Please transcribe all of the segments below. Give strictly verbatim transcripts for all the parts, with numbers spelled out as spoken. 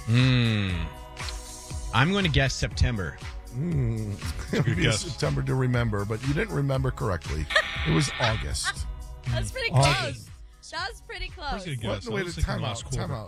Hmm. I'm going to guess September. Mm. It would be guess. September to remember, but you didn't remember correctly. It was August. That's pretty August. close. That's pretty I was close. gonna guess. What? I Wait, was a thinking time out. last quarter. Time out.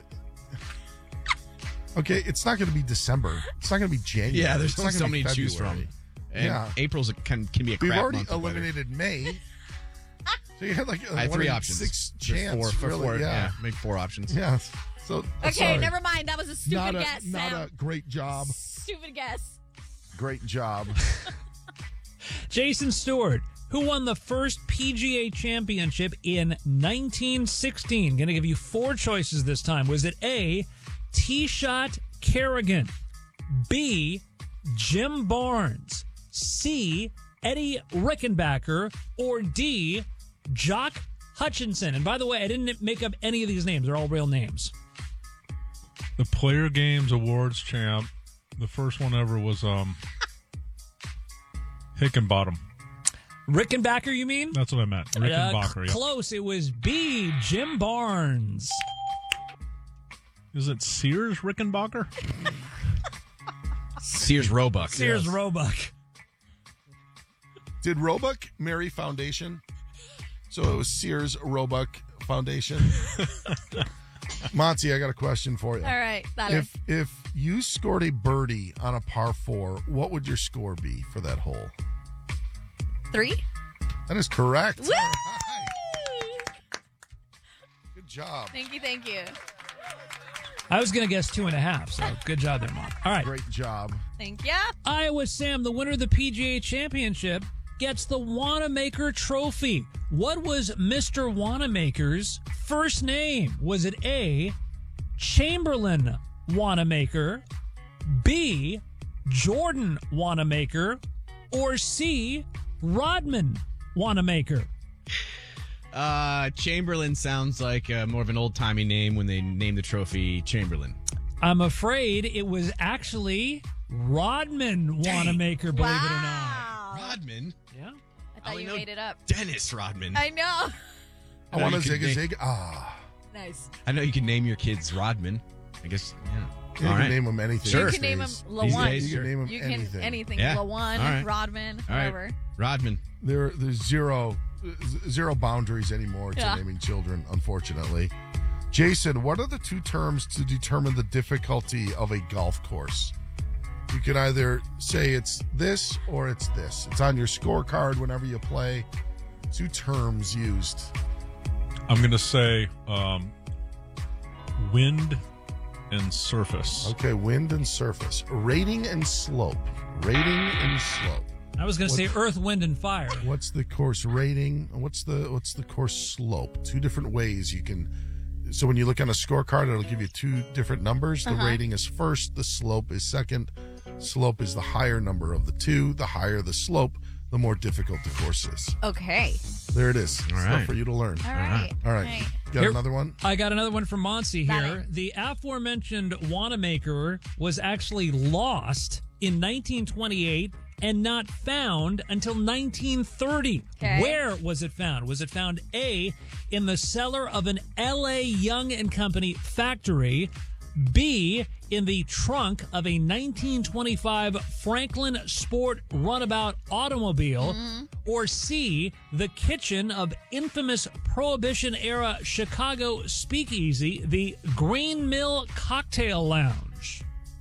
Okay, it's not going to be December. It's not going to be January. Yeah, there's It's not so gonna many be to choose from. February. And Yeah. April's a, can, can be a We've crap already month of weather. eliminated May. So you had like a I had one three in options. six There's chance. Four, for really, four, yeah. yeah, maybe four options. Yeah. So Okay, sorry. never mind. That was a stupid Not a, guess, not Sam. a great job. Stupid guess. Great job. Jason Stewart, who won the first P G A championship in nineteen sixteen. Going to give you four choices this time. Was it A, T-Shot Kerrigan, B, Jim Barnes, C, Eddie Rickenbacker, or D, Jock Hutchinson? And by the way, I didn't make up any of these names. They're all real names. The Player Games Awards champ. The first one ever was um, Hickenbottom. Rickenbacker, you mean? That's what I meant. Uh, Rickenbacker. c- close. It was B, Jim Barnes. Yeah. Is it Sears Rickenbacker? Sears Roebuck. Sears Roebuck. Did Roebuck marry Foundation? So it was Sears Roebuck Foundation. Monty, I got a question for you. All right, dale. If if you scored a birdie on a par four, what would your score be for that hole? Three? That is correct. Woo! All right. Good job. Thank you, thank you. I was going to guess two and a half, so good job there, Mom. All right. Great job. Thank you. Iowa Sam, the winner of the P G A Championship, gets the Wanamaker Trophy. What was Mister Wanamaker's first name? Was it A, Chamberlain Wanamaker, B, Jordan Wanamaker, or C, Rodman Wanamaker? Uh, Chamberlain sounds like uh, more of an old-timey name when they named the trophy Chamberlain. I'm afraid it was actually Rodman Wanamaker, believe it or not. Wow. Rodman? Yeah. I thought only you know made it up. Dennis Rodman. I know. I want you a could zig a name- zig. Ah. Nice. I know you can name your kids Rodman. I guess, yeah. You All can right. name them anything. Sure. You these can name him days. These Lawan. days, You sure. can name them You can anything. anything. Yeah. Lawan, All right. Rodman, All right. whatever. Rodman. There, there's zero, zero boundaries anymore to Yeah. naming children, unfortunately. Jason, what are the two terms to determine the difficulty of a golf course? You can either say it's this or it's this. It's on your scorecard whenever you play. Two terms used. I'm going to say um, wind and surface. Okay, wind and surface. Rating and slope. Rating and slope. I was going to say What's- Earth, Wind, and Fire. What's the course rating? What's the what's the course slope? Two different ways you can. So when you look on a scorecard, it'll give you two different numbers. The Uh-huh. rating is first. The slope is second. Slope is the higher number of the two. The higher the slope, the more difficult the course is. Okay. There it is. All Stuff right. for you to learn. All right. All right. Got Here- another one? I got another one from Monsi Got here. it. The aforementioned Wanamaker was actually lost in nineteen twenty-eight and not found until nineteen thirty. Okay. Where was it found? Was it found A, in the cellar of an L A Young and Company factory, B, in the trunk of a nineteen twenty-five Franklin Sport runabout automobile, or C, the kitchen of infamous Prohibition-era Chicago speakeasy, the Green Mill Cocktail Lounge?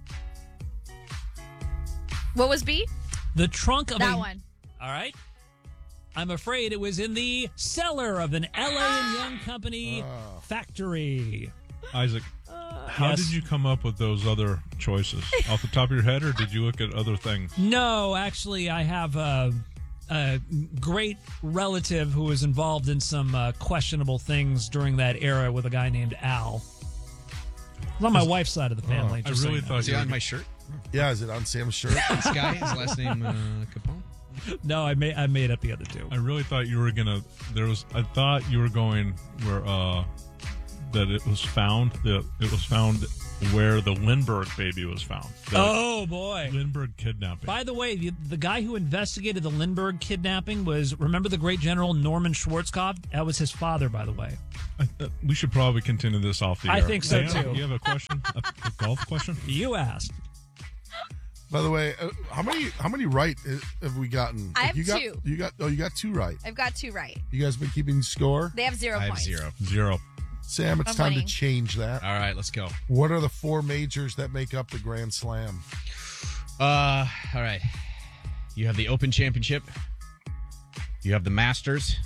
What was B? The trunk of That a... one. All right. I'm afraid it was in the cellar of an L A and Young Company factory. Isaac, how Yes. did you come up with those other choices? Off the top of your head, or did you look at other things? No, actually, I have a, a great relative who was involved in some uh, questionable things during that era with a guy named Al. It's on my wife's side of the family. I just so really you know. thought Is he you were on my shirt? Yeah, is it on Sam's shirt? This guy, his last name uh, Capone? No, I made I made up the other two. I really thought you were gonna. There was. I thought you were going where uh, that it was found. That it was found where the Lindbergh baby was found. The Oh, boy. Lindbergh kidnapping. By the way, the, the guy who investigated the Lindbergh kidnapping was, remember the great general Norman Schwarzkopf? That was his father, by the way. I, uh, we should probably continue this off the I air. think so, Dan, too. You have a question? a, a golf question? You asked. By the way, uh, how many how many right uh, have we gotten? I have you got, two. You got oh, you got two right. I've got two right. You guys been keeping score? They have zero I have points. zero. Zero. Sam, it's I'm time winning. to change that. All right, let's go. What are the four majors that make up the Grand Slam? Uh, all right. You have the Open Championship. You have the Masters.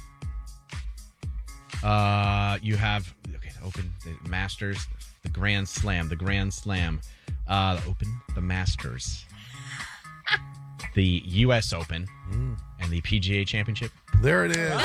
Uh, you have okay, the Open, the Masters, the Grand Slam, the Grand Slam, uh, the Open, the Masters, the U S Open, and the P G A Championship. There it is.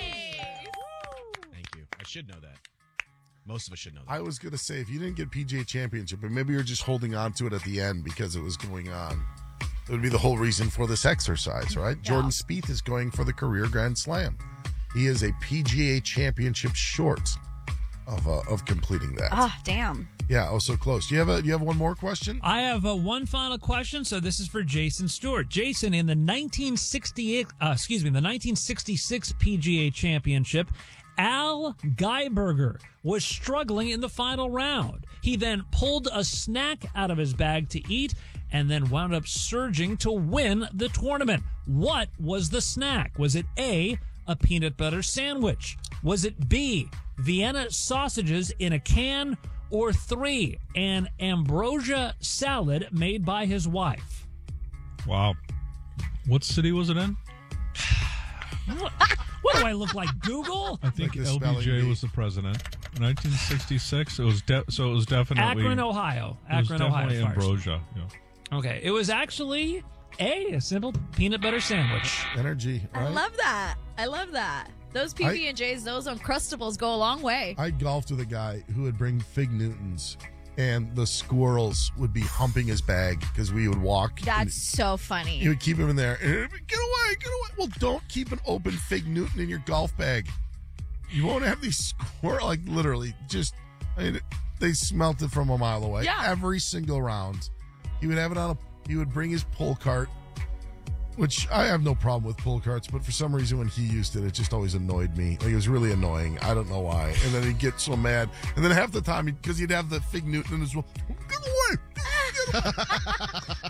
Thank you. I should know that. Most of us should know that. I was going to say, if you didn't get P G A Championship, but maybe you're just holding on to it at the end because it was going on. It would be the whole reason for this exercise, right? Yeah. Jordan Spieth is going for the career Grand Slam. He is a P G A Championship short of uh, of completing that. Oh, damn. Yeah, oh, so close. Do you have a? Do you have one more question? I have uh, one final question, so this is for Jason Stewart. Jason, in the nineteen sixty-eight, uh, excuse me, the nineteen sixty-six P G A Championship, Al Geiberger was struggling in the final round. He then pulled a snack out of his bag to eat and then wound up surging to win the tournament. What was the snack? Was it A, a peanut butter sandwich? Was it B, Vienna sausages in a can? Or three, an ambrosia salad made by his wife? Wow. What city was it in? What, what do I look like, Google? I think Like the L B spelling J bee. was the president. nineteen sixty-six. It was de- so it was definitely Akron, Ohio. It was Akron, Ohio. definitely first. ambrosia. Yeah. Okay, it was actually A, a simple peanut butter sandwich. Energy, right? I love that. I love that. Those P B and J's, those Uncrustables go a long way. I golfed with a guy who would bring Fig Newtons, and the squirrels would be humping his bag because we would walk. That's so funny. You would keep him in there. And it'd be, get away, get away. Well, don't keep an open Fig Newton in your golf bag. You won't have these squirrels, like literally, just, I mean, they smelt it from a mile away. Yeah. Every single round. He would have it on a, he would bring his pull cart, which I have no problem with pull carts, but for some reason when he used it, it just always annoyed me. Like, it was really annoying. I don't know why. And then he'd get so mad. And then half the time, because he'd have the Fig Newton as well. Get away! Get away!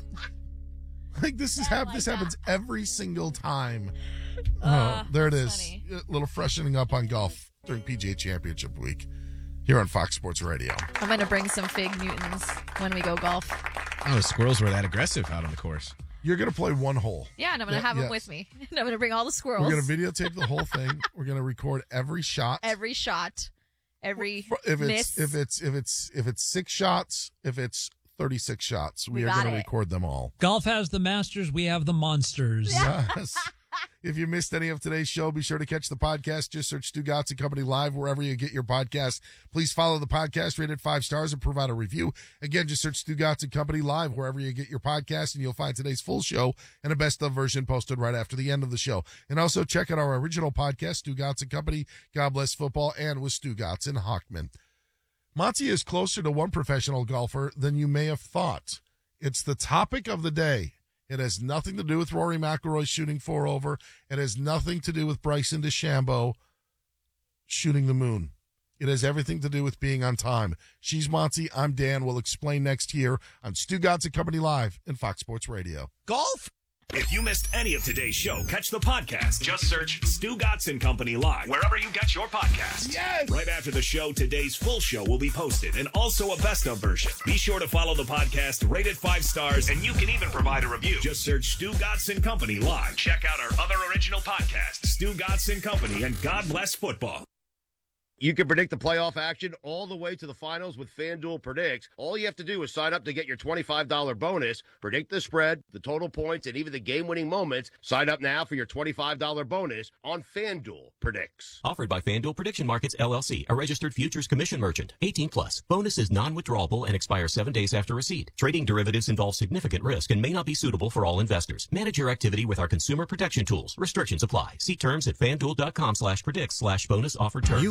Like this is hap- like this that. happens every single time. Uh, oh, there it that's is. funny. A little freshening up on golf during P G A Championship week here on Fox Sports Radio. I'm going to bring some Fig Newtons when we go golf. Oh, the squirrels were that aggressive out on the course. You're going to play one hole. Yeah, and I'm going to Yeah, have them yes. with me. And I'm going to bring all the squirrels. We're going to videotape the whole thing. We're going to record every shot. every shot, every if it's miss. if it's if it's if it's six shots, if it's thirty-six shots, we, We are got going to it. record them all. Golf has the Masters, we have the Monsters. Yes. If you missed any of today's show, be sure to catch the podcast. Just search Stu Gatz and Company Live wherever you get your podcast. Please follow the podcast, rate it five stars, and provide a review. Again, just search Stu Gatz and Company Live wherever you get your podcast, and you'll find today's full show and a best of version posted right after the end of the show. And also check out our original podcast, Stu Gatz and Company, God Bless Football, and with Stu Gatz and Hockman. Monty is closer to one professional golfer than you may have thought. It's the topic of the day. It has nothing to do with Rory McIlroy shooting four over. It has nothing to do with Bryson DeChambeau shooting the moon. It has everything to do with being on time. She's Monty. I'm Dan. We'll explain next here on Stu Gatz and Company Live and Fox Sports Radio. Golf? If you missed any of today's show, catch the podcast. Just search Stu Gatz and Company Live wherever you get your podcasts. Yes! Right after the show, today's full show will be posted and also a best of version. Be sure to follow the podcast, rate it five stars, and you can even provide a review. Just search Stu Gatz and Company Live. Check out our other original podcasts, Stu Gatz and Company and God Bless Football. You can predict the playoff action all the way to the finals with FanDuel Predicts. All you have to do is sign up to get your twenty-five dollars bonus, predict the spread, the total points, and even the game-winning moments. Sign up now for your twenty-five dollars bonus on FanDuel Predicts. Offered by FanDuel Prediction Markets, L L C, a registered futures commission merchant. eighteen plus. Bonus is non-withdrawable and expires seven days after receipt. Trading derivatives involves significant risk and may not be suitable for all investors. Manage your activity with our consumer protection tools. Restrictions apply. See terms at FanDuel.com slash predicts slash bonus offer terms. You love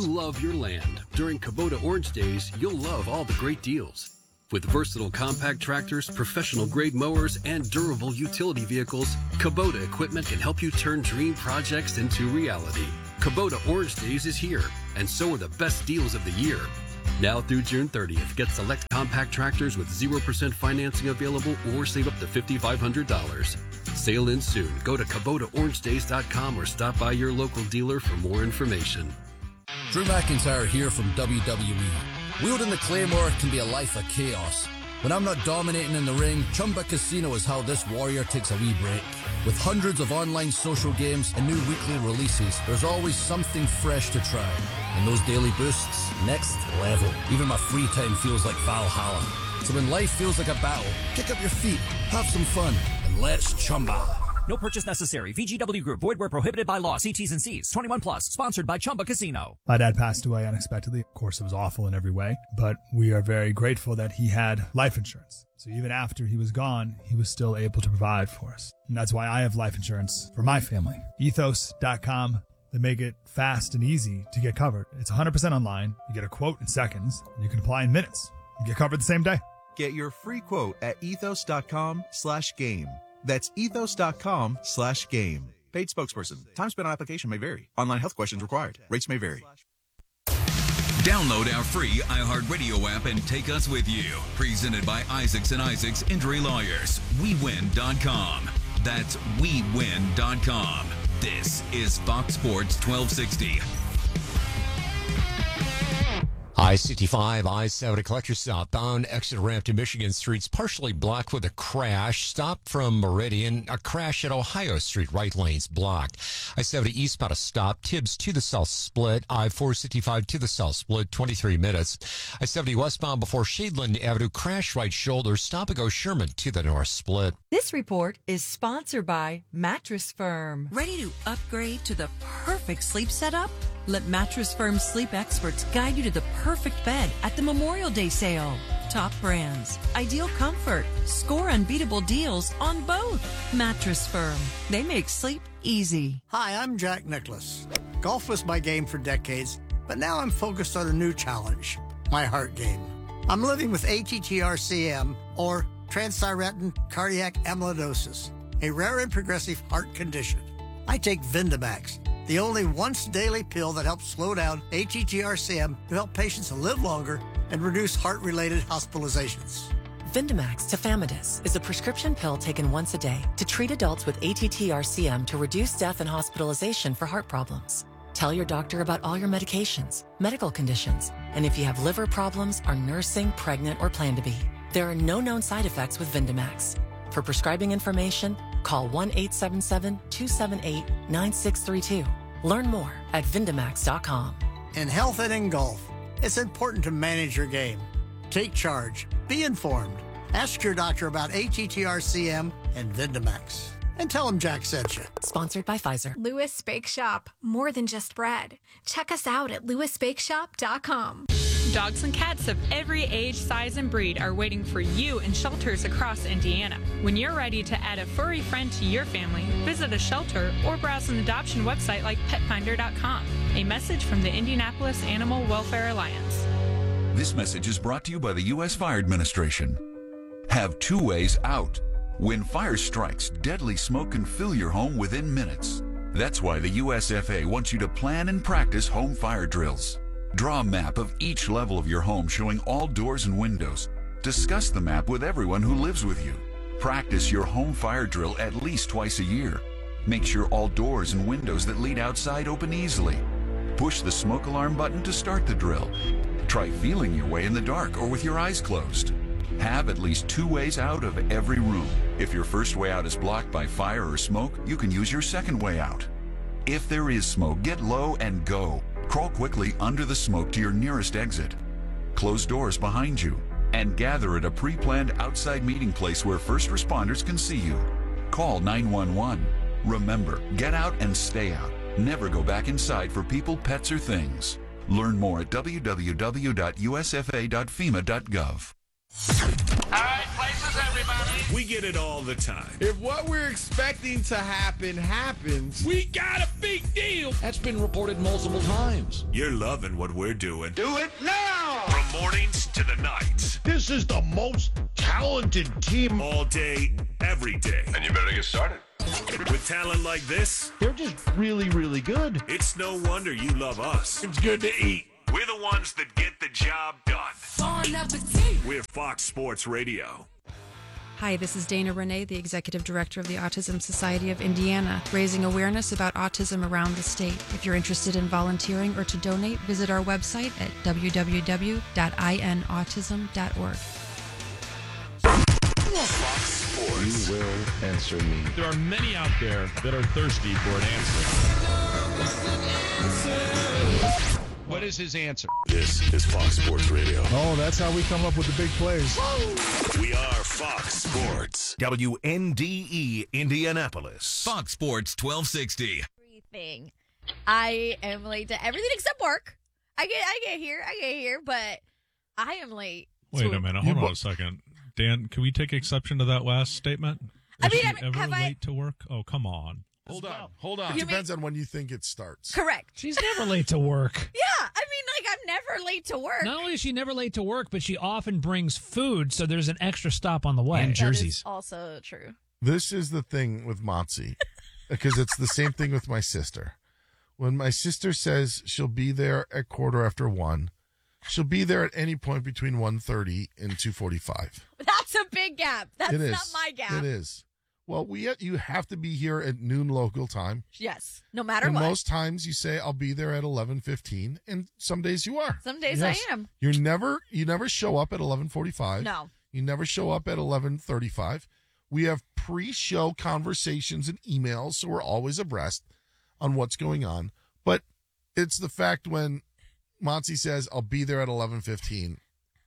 your land. During Kubota Orange Days, you'll love all the great deals. With versatile compact tractors, professional-grade mowers, and durable utility vehicles, Kubota equipment can help you turn dream projects into reality. Kubota Orange Days is here, and so are the best deals of the year. Now through June thirtieth, get select compact tractors with zero percent financing available or save up to five thousand five hundred dollars. Sale ends soon. Go to Kubota Orange Days dot com or stop by your local dealer for more information. Drew McIntyre here from W W E. Wielding the Claymore can be a life of chaos. When I'm not dominating in the ring, Chumba Casino is how this warrior takes a wee break. With hundreds of online social games and new weekly releases, there's always something fresh to try. And those daily boosts, next level. Even my free time feels like Valhalla. So when life feels like a battle, kick up your feet, have some fun, and let's Chumba. No purchase necessary. V G W Group. Void where prohibited by law. See T's and C's. twenty-one plus. Sponsored by Chumba Casino. My dad passed away unexpectedly. Of course, it was awful in every way, but we are very grateful that he had life insurance. So even after he was gone, he was still able to provide for us. And that's why I have life insurance for my family. ethos dot com. They make it fast and easy to get covered. It's one hundred percent online. You get a quote in seconds, and you can apply in minutes. You get covered the same day. Get your free quote at ethos dot com slash game. That's ethos dot com slash game. Paid spokesperson. Time spent on application may vary. Online health questions required. Rates may vary. Download our free iHeartRadio app and take us with you. Presented by Isaacs and Isaacs Injury Lawyers. we win dot com. That's we win dot com. This is Fox Sports twelve sixty. I sixty-five, I seventy collector southbound, exit ramp to Michigan Street's partially blocked with a crash. Stop from Meridian, a crash at Ohio Street, right lane's blocked. I seventy eastbound a stop, Tibbs to the south split, I four sixty-five to the south split, twenty-three minutes. I seventy westbound before Shadeland Avenue, crash right shoulder, stop and go Sherman to the north split. This report is sponsored by Mattress Firm. Ready to upgrade to the perfect sleep setup? Let Mattress Firm sleep experts guide you to the perfect bed at the Memorial Day sale. Top brands, ideal comfort, score unbeatable deals on both. Mattress Firm. They make sleep easy. Hi, I'm Jack Nicklaus. Golf was my game for decades, but now I'm focused on a new challenge, my heart game. I'm living with A T T R C M, or transthyretin cardiac amyloidosis, a rare and progressive heart condition. I take Vindamax, the only once-daily pill that helps slow down A T T R C M to help patients live longer and reduce heart-related hospitalizations. Vindamax tafamidis is a prescription pill taken once a day to treat adults with A T T R C M to reduce death and hospitalization for heart problems. Tell your doctor about all your medications, medical conditions, and if you have liver problems, are nursing, pregnant, or plan to be. There are no known side effects with Vindamax. For prescribing information, call one eight seven seven, two seven eight, nine six three two. Learn more at Vindamax dot com. In health and in golf, it's important to manage your game. Take charge. Be informed. Ask your doctor about A T T R C M and Vindamax. And tell them Jack sent you. Sponsored by Pfizer. Lewis Bake Shop. More than just bread. Check us out at lewis bake shop dot com. Dogs and cats of every age, size, and breed are waiting for you in shelters across Indiana. When you're ready to add a furry friend to your family, visit a shelter or browse an adoption website like pet finder dot com. A message from the Indianapolis Animal Welfare Alliance. This message is brought to you by the U S Fire Administration. Have two ways out. When fire strikes, deadly smoke can fill your home within minutes. That's why the U S F A wants you to plan and practice home fire drills. Draw a map of each level of your home showing all doors and windows. Discuss the map with everyone who lives with you. Practice your home fire drill at least twice a year. Make sure all doors and windows that lead outside open easily. Push the smoke alarm button to start the drill. Try feeling your way in the dark or with your eyes closed. Have at least two ways out of every room. If your first way out is blocked by fire or smoke, you can use your second way out. If there is smoke, get low and go. Crawl quickly under the smoke to your nearest exit. Close doors behind you and gather at a pre-planned outside meeting place where first responders can see you. Call nine one one. Remember, get out and stay out. Never go back inside for people, pets, or things. Learn more at w w w dot u s f a dot fema dot gov. All right, places, everybody. We get it all the time. If what we're expecting to happen happens, we gotta big deal. That's been reported multiple times. You're loving what we're doing. Do it now! From mornings to the nights. This is the most talented team. All day, every day. And you better get started. With talent like this, they're just really, really good. It's no wonder you love us. It's good to eat. We're the ones that get the job done. Bon appetit. We're Fox Sports Radio. Hi, this is Dana Renee, the Executive Director of the Autism Society of Indiana, raising awareness about autism around the state. If you're interested in volunteering or to donate, visit our website at w w w dot i n autism dot org. Fox Sports. You will answer me. There are many out there that are thirsty for an answer. What is his answer? This is Fox Sports Radio. Oh, that's how we come up with the big plays. We are Fox Sports. W N D E Indianapolis. Fox Sports twelve sixty. Everything. I am late to everything except work. I get I get here, I get here, but I am late. Wait to- a minute. Hold on a second. Dan, can we take exception to that last statement? Is I mean, she I mean, ever have late I- to work? Oh, come on. Hold on. Hold on. It depends on when you think it starts. Correct. She's never late to work. Yeah, I mean, like, I'm never late to work. Not only is she never late to work, but she often brings food, so there's an extra stop on the way. That is also true. This is the thing with Motzi, because it's the same thing with my sister. When my sister says she'll be there at quarter after one, she'll be there at any point between one thirty and two forty-five. That's a big gap. That's It is. not my gap. It is. Well, we you have to be here at noon local time. Yes, no matter and what. most times you say I'll be there at eleven fifteen, and some days you are. Some days Yes. I am. You're never you never show up at eleven forty-five. No. You never show up at eleven thirty-five. We have pre-show conversations and emails, so we're always abreast on what's going on. But it's the fact when Monty says I'll be there at eleven fifteen.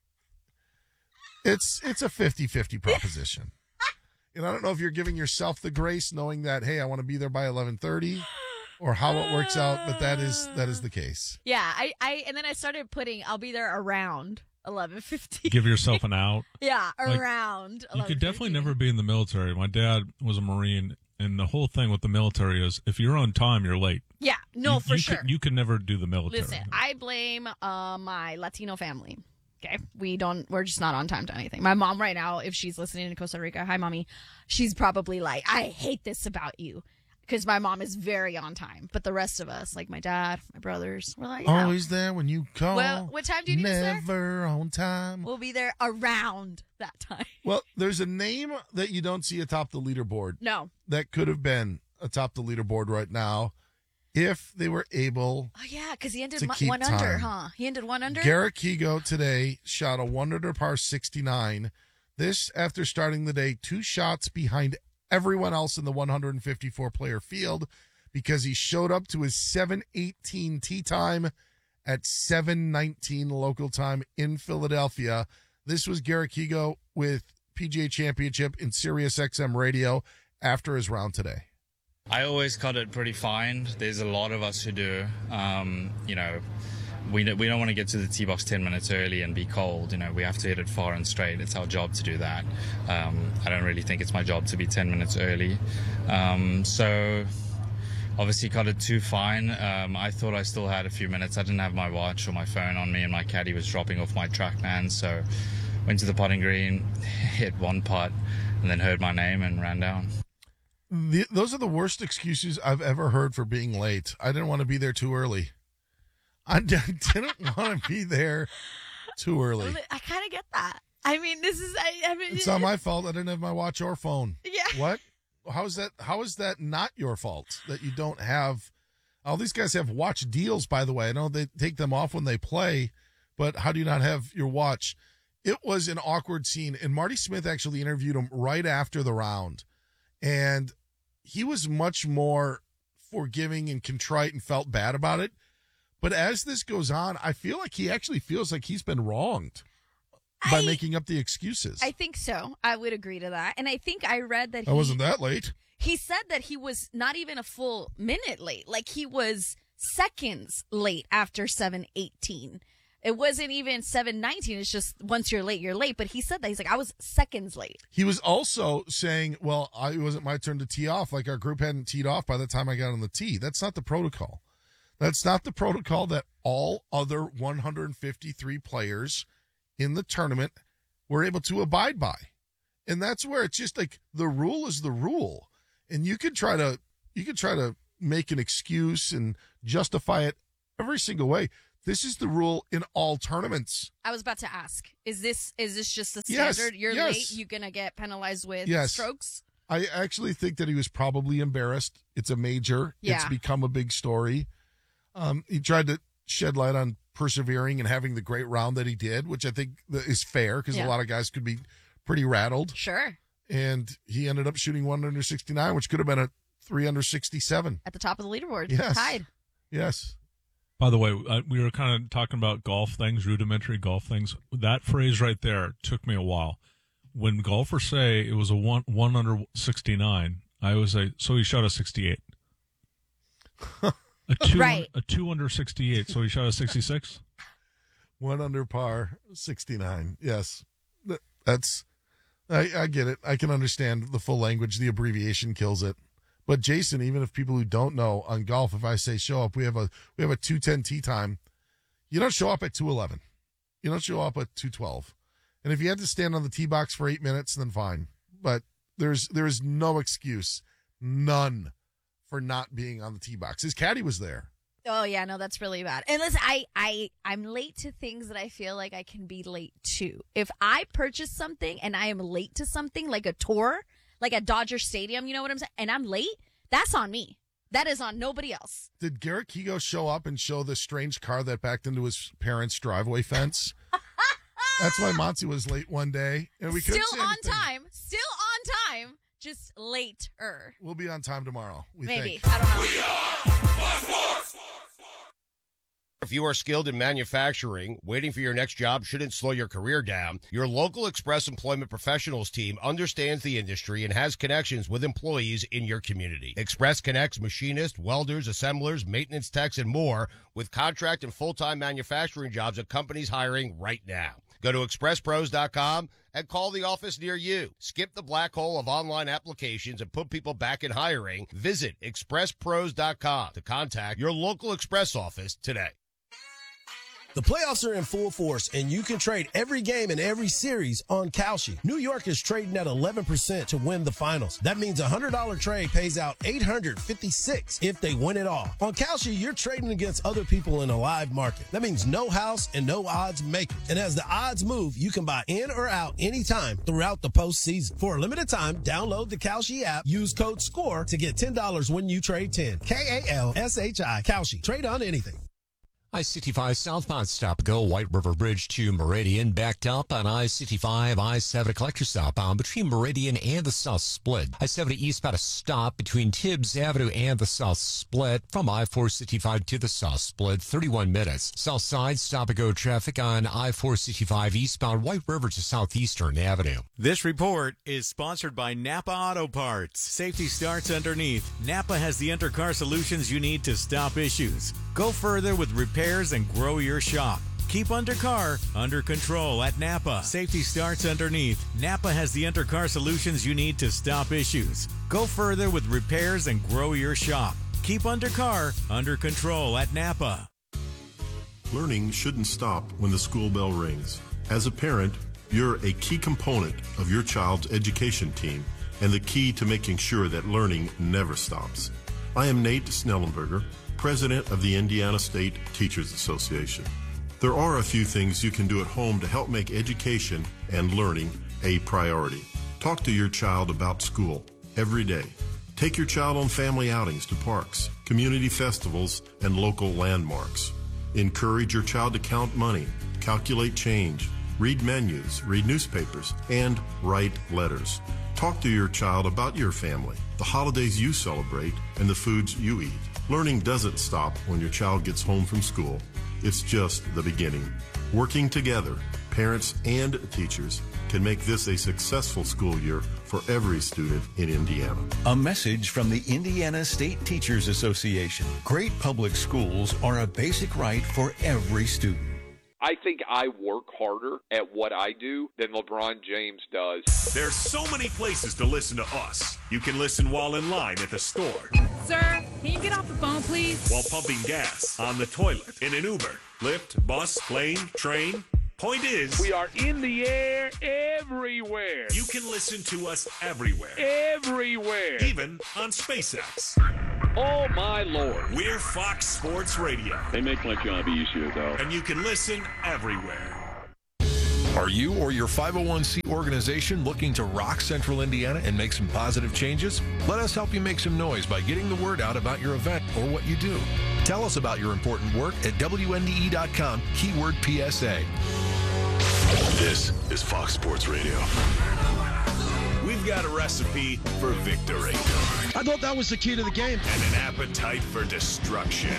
It's it's a fifty-fifty proposition. And I don't know if you're giving yourself the grace knowing that, hey, I want to be there by eleven thirty, or how it works out, but that is that is the case. Yeah, I, I and then I started putting I'll be there around eleven fifteen. Give yourself an out. Yeah, Like, around. You could definitely never be in the military. My dad was a Marine, and the whole thing with the military is if you're on time, you're late. Yeah, no, You- for you sure. Could, you can never do the military. Listen, I blame uh, my Latino family. Okay, we don't. We're just not on time to anything. My mom right now, if she's listening in Costa Rica, hi mommy, she's probably like, I hate this about you, because my mom is very on time. But the rest of us, like my dad, my brothers, we're like, yeah, Always there when you call. Well, what time do you need us there? Never on time. we'll be there around that time. Well, there's a name that you don't see atop the leaderboard. No. That could have been atop the leaderboard right now if they were able. Oh yeah, because he ended To mo- keep one under, time. huh? He ended one under. Garrett Kigo today shot a one under par sixty-nine. This after starting the day two shots behind everyone else in the one hundred fifty-four player field, because he showed up to his seven eighteen tee time at seven nineteen local time in Philadelphia. This was Garrett Kigo with P G A Championship in Sirius X M radio after his round today. I always cut it pretty fine. There's a lot of us who do. Um, you know, we don't, we don't want to get to the tee box ten minutes early and be cold. You know, we have to hit it far and straight. It's our job to do that. Um, I don't really think it's my job to be ten minutes early. Um, so obviously cut it too fine. Um, I thought I still had a few minutes. I didn't have my watch or my phone on me, and my caddy was dropping off my TrackMan. So went to the putting green, hit one putt, and then heard my name and ran down. The, those are the worst excuses I've ever heard for being late. I didn't want to be there too early. I d- didn't want to be there too early. I kind of get that. I mean, this is. I, I mean, It's not my fault. I didn't have my watch or phone. Yeah. What? How is that? How is that not your fault that you don't have? All these guys have watch deals, by the way. I know they take them off when they play, but how do you not have your watch? It was an awkward scene, and Marty Smith actually interviewed him right after the round, and he was much more forgiving and contrite and felt bad about it. But as this goes on, I feel like he actually feels like he's been wronged by I- making up the excuses. I think so. I would agree to that. And I think I read that he I wasn't that late. He said that he was not even a full minute late. Like he was seconds late after seven eighteen. It wasn't even seven nineteen. It's just once you're late, you're late. But he said that. He's like, I was seconds late. He was also saying, well, I, it wasn't my turn to tee off. Like, our group hadn't teed off by the time I got on the tee. That's not the protocol. That's not the protocol that all other one hundred fifty-three players in the tournament were able to abide by. And that's where it's just like the rule is the rule. And you could try to you could try to make an excuse and justify it every single way. This is the rule in all tournaments. I was about to ask, is this is this just the Yes, standard? You're yes. late, you're going to get penalized with Yes. strokes? I actually think that he was probably embarrassed. It's a major. Yeah. It's become a big story. Um, he tried to shed light on persevering and having the great round that he did, which I think is fair because Yeah. a lot of guys could be pretty rattled. Sure. And he ended up shooting one under sixty-nine, which could have been a three under sixty-seven. At the top of the leaderboard. Yes. Tied. Yes. By the way, uh, we were kind of talking about golf things, rudimentary golf things. That phrase right there took me a while. When golfers say it was a one one under sixty-nine, I always say, so he shot a sixty-eight. A two, Right. a two under sixty-eight, so he shot a sixty-six. One under par, sixty-nine. Yes. Th- That's, I, I get it. I can understand the full language. The abbreviation kills it. But Jason, even if people who don't know on golf, if I say show up, we have a we have a two ten tee time. You don't show up at two eleven. You don't show up at two twelve. And if you had to stand on the tee box for eight minutes, then fine. But there's there is no excuse, none, for not being on the tee box. His caddy was there. Oh yeah, no, that's really bad. And listen, I, I, I'm late to things that I feel like I can be late to. If I purchase something and I am late to something like a tour, like at Dodger Stadium, you know what I'm saying? And I'm late, that's on me. That is on nobody else. Did Garrett Kigo show up and show the strange car that backed into his parents' driveway fence? That's why Monty was late one day, and we couldn't Still say on anything. time. Still on time. Just later. We'll be on time tomorrow. We Maybe. think. I don't know. If you are skilled in manufacturing, waiting for your next job shouldn't slow your career down. Your local Express Employment Professionals team understands the industry and has connections with employees in your community. Express connects machinists, welders, assemblers, maintenance techs, and more with contract and full-time manufacturing jobs at companies hiring right now. Go to express pros dot com and call the office near you. Skip the black hole of online applications and put people back in hiring. Visit express pros dot com to contact your local Express office today. The playoffs are in full force, and you can trade every game in every series on Kalshi. New York is trading at eleven percent to win the finals. That means a one hundred dollars trade pays out eight hundred fifty-six dollars if they win it all. On Kalshi, you're trading against other people in a live market. That means no house and no odds makers. And as the odds move, you can buy in or out anytime throughout the postseason. For a limited time, download the Kalshi app, use code SCORE to get ten dollars when you trade ten. K A L S H I, Kalshi. Trade on anything. I sixty-five southbound stop go White River Bridge to Meridian, backed up on I sixty-five, I seventy collector southbound between Meridian and the South Split. I seventy eastbound a stop between Tibbs Avenue and the South Split from I four sixty-five to the South Split, thirty-one minutes. South side stop and go traffic on I four sixty-five eastbound White River to Southeastern Avenue. This report is sponsored by Napa Auto Parts. Safety starts underneath. Napa has the undercar solutions you need to stop issues. Go further with repairs and grow your shop. Keep undercar under control at Napa. Safety starts underneath. Napa has the undercar solutions you need to stop issues. Go further with repairs and grow your shop. Keep undercar under control at Napa. Learning shouldn't stop when the school bell rings. As a parent, you're a key component of your child's education team and the key to making sure that learning never stops. I am Nate Snellenberger, President of the Indiana State Teachers Association. There are a few things you can do at home to help make education and learning a priority. Talk to your child about school every day. Take your child on family outings to parks, community festivals, and local landmarks. Encourage your child to count money, calculate change, read menus, read newspapers, and write letters. Talk to your child about your family, the holidays you celebrate, and the foods you eat. Learning doesn't stop when your child gets home from school. It's just the beginning. Working together, parents and teachers can make this a successful school year for every student in Indiana. A message from the Indiana State Teachers Association. Great public schools are a basic right for every student. I think I work harder at what I do than LeBron James does. There's so many places to listen to us. You can listen while in line at the store, Sir, can you get off the phone, please? while pumping gas, on the toilet, in an Uber, Lyft, bus, plane, train. Point is, We are in the air everywhere. you can listen to us everywhere, Everywhere. even on SpaceX. Oh, my Lord. We're Fox Sports Radio, They make my job easier, though. and you can listen everywhere. Are you or your five oh one c organization looking to rock Central Indiana and make some positive changes? Let us help you make some noise by getting the word out about your event or what you do. Tell us about your important work at W N D E dot com, keyword P S A. This is Fox Sports Radio. We've got a recipe for victory. I thought that was the key to the game. And an appetite for destruction.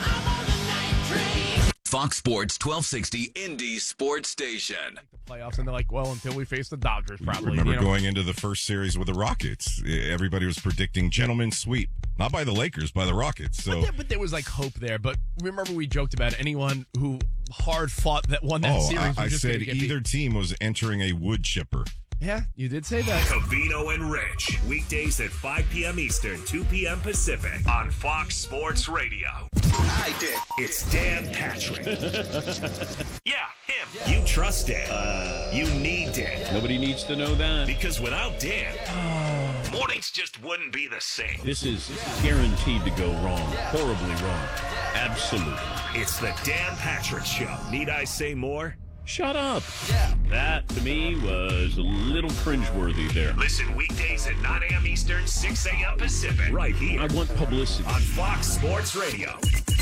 Fox Sports twelve sixty Indy Sports Station. Playoffs, and they're like, well, until we face the Dodgers, probably. Remember you know? going into the first series with the Rockets, everybody was predicting gentleman's sweep, not by the Lakers, by the Rockets. So, But there, but there was like hope there. But remember, we joked about anyone who hard fought that won that oh, series. I, was I just said gonna get either beat. team was entering a wood chipper. Yeah, you did say that. Covino and Rich, weekdays at five p.m. Eastern, two p.m. Pacific, on Fox Sports Radio. I did. It's Dan Patrick. Yeah, him. You trust Dan. Uh, you need Dan. Nobody needs to know that. Because without Dan, mornings just wouldn't be the same. This is, this is guaranteed to go wrong. Horribly wrong. Absolutely. It's the Dan Patrick Show. Need I say more? Shut up. Yeah. That, to me, was a little cringeworthy there. Listen weekdays at nine a.m. Eastern, six a.m. Pacific. Right here. I want publicity. On Fox Sports Radio.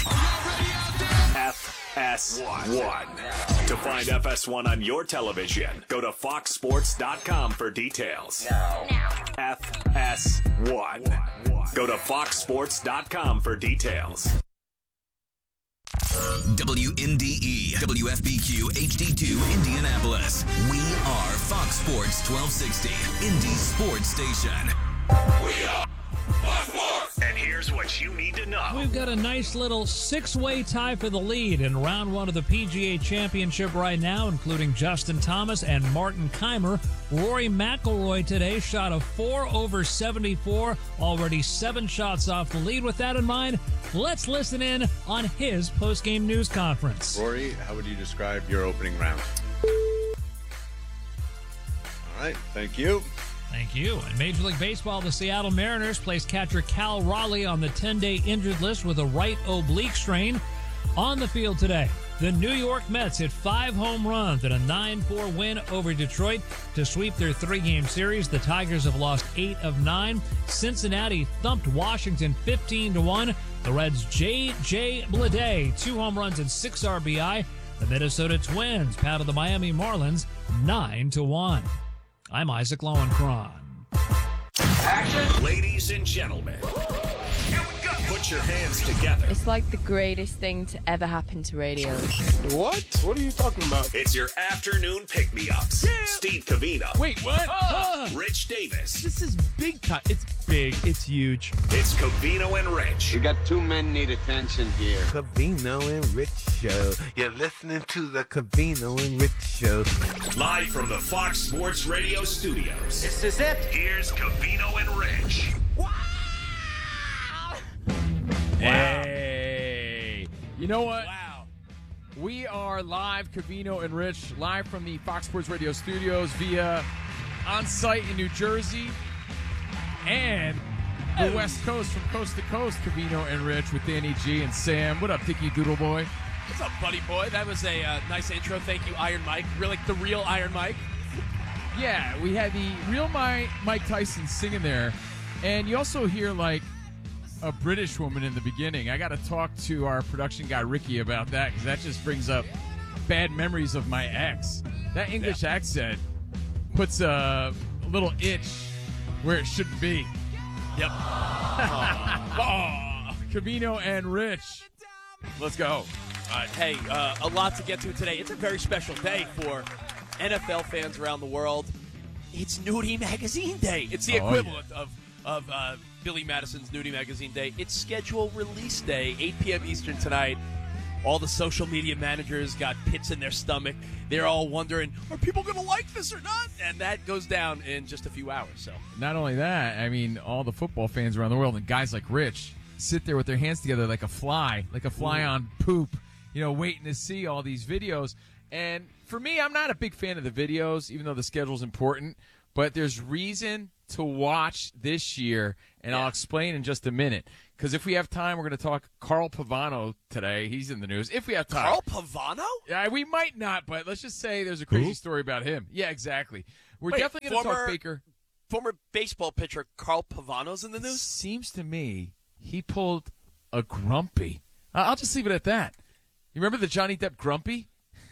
F S one. To find F S one on your television, go to fox sports dot com for details. F S one. Go to fox sports dot com for details. W N D E, W F B Q H D two, Indianapolis. We are Fox Sports twelve sixty, Indy Sports Station. We are Fox Sports. And here's what you need to know. We've got a nice little six-way tie for the lead in round one of the P G A Championship right now, including Justin Thomas and Martin Keimer. Rory McIlroy today shot a four over seventy-four, already seven shots off the lead. With that in mind, let's listen in on his post-game news conference. Rory, how would you describe your opening round? All right, thank you. Thank you. In Major League Baseball, the Seattle Mariners placed catcher Cal Raleigh on the ten-day injured list with a right oblique strain. On the field today, the New York Mets hit five home runs in a nine four win over Detroit to sweep their three-game series. The Tigers have lost eight of nine. Cincinnati thumped Washington fifteen to one. The Reds' J J Bleday, two home runs and six R B I. The Minnesota Twins patted the Miami Marlins nine to one. I'm Isaac Lowenkron. Action. Ladies and gentlemen, here we go. Put your hands together. It's like the greatest thing to ever happen to radio. What? What are you talking about? It's your afternoon pick-me-ups. Yeah. Steve Covino. Wait, what? Uh, Rich Davis. This is big time. It's big. It's huge. It's Covino and Rich. You got two men need attention here. Covino and Rich Show. You're listening to the Covino and Rich Show. Live from the Fox Sports Radio studios. This is it. Here's Covino and Rich. Wow. Hey. You know what? Wow. We are live, Covino and Rich, live from the Fox Sports Radio studios via on-site in New Jersey and the West Coast, from coast to coast, Covino and Rich with Danny G and Sam. What up, Dicky Doodle Boy? What's up, buddy boy? That was a uh, nice intro. Thank you, Iron Mike. Really, the real Iron Mike. Yeah, we had the real Mike, Mike Tyson singing there. And you also hear, like, a British woman in the beginning. I got to talk to our production guy, Ricky, about that, because that just brings up bad memories of my ex. That English yeah. accent puts a, a little itch where it shouldn't be. Yep. Oh, Covino and Rich. Let's go. All right, hey, uh, a lot to get to today. It's a very special day for N F L fans around the world. It's Nudie Magazine Day. It's the oh, equivalent yeah. of, of uh, Billy Madison's Nudie Magazine Day. It's schedule release day, eight p.m. Eastern tonight. All the social media managers got pits in their stomach. They're all wondering, are people going to like this or not? And that goes down in just a few hours. So not only that, I mean, all the football fans around the world and guys like Rich sit there with their hands together like a fly, like a fly Ooh. on poop, you know, waiting to see all these videos. And for me, I'm not a big fan of the videos, even though the schedule's important. But there's reason to watch this year, and yeah. I'll explain in just a minute. Because if we have time, we're going to talk Carl Pavano today. He's in the news. If we have time. Carl Pavano? Yeah, we might not, but let's just say there's a crazy Who? story about him. Yeah, exactly. We're Wait, definitely going to talk Baker. Former baseball pitcher Carl Pavano's in the news? Seems to me he pulled a grumpy. I'll just leave it at that. You remember the Johnny Depp grumpy?